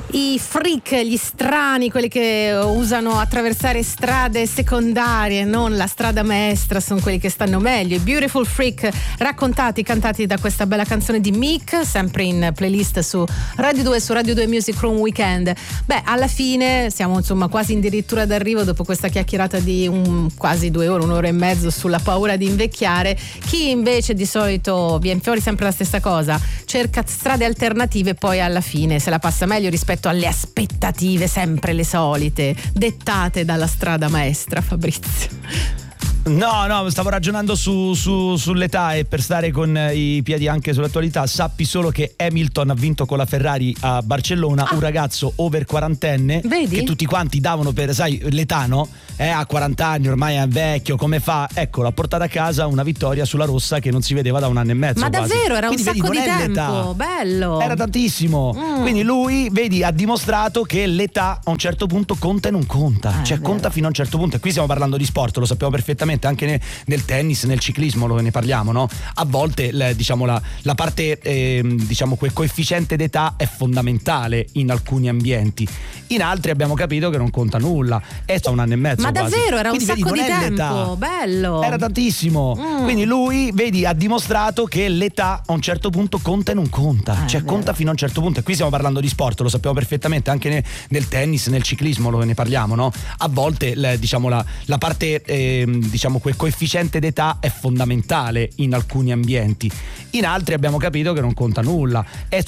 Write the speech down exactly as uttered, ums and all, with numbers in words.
I freak, gli strani, quelli che usano attraversare strade secondarie, non la strada maestra, sono quelli che stanno meglio. I Beautiful Freak, raccontati, cantati da questa bella canzone di Meek, sempre in playlist su Radio due, su Radio due Music Room Weekend. Beh, alla fine siamo insomma quasi addirittura d'arrivo dopo questa chiacchierata di un, quasi due ore, un'ora e mezzo sulla paura di invecchiare. Chi invece di solito viene fuori sempre la stessa cosa, cerca strade alternative e poi alla fine se la passa meglio rispetto alle aspettative sempre le solite dettate dalla strada maestra. Fabrizio. No, no, stavo ragionando su, su, sull'età, e per stare con i piedi anche sull'attualità, sappi solo che Hamilton ha vinto con la Ferrari a Barcellona, ah. un ragazzo over quarantenne. Vedi? Che tutti quanti davano per, sai, l'età, no? Eh, ha quaranta anni, ormai è vecchio, come fa? Ecco, l'ha portata a casa una vittoria sulla rossa che non si vedeva da un anno e mezzo. Ma quasi. davvero, era Quindi, un vedi, sacco di tempo, l'età. bello. Era tantissimo. Mm. Quindi lui, vedi, ha dimostrato che l'età a un certo punto conta e non conta. Eh, cioè conta fino a un certo punto. E qui stiamo parlando di sport, lo sappiamo perfettamente. Anche ne, nel tennis, nel ciclismo lo ne parliamo, no? A volte le, diciamo la, la parte eh, diciamo quel coefficiente d'età è fondamentale in alcuni ambienti, in altri abbiamo capito che non conta nulla. È stato un anno e mezzo. Ma quasi. davvero era Quindi, un sacco vedi, di tempo, l'età. bello. Era tantissimo. Mm. Quindi lui, vedi, ha dimostrato che l'età a un certo punto conta e non conta. Eh, cioè conta fino a un certo punto. E qui stiamo parlando di sport, lo sappiamo perfettamente. Anche ne, nel tennis, nel ciclismo lo ne parliamo, no? A volte le, diciamo la, la parte eh, diciamo quel coefficiente d'età è fondamentale in alcuni ambienti, in altri abbiamo capito che non conta nulla. È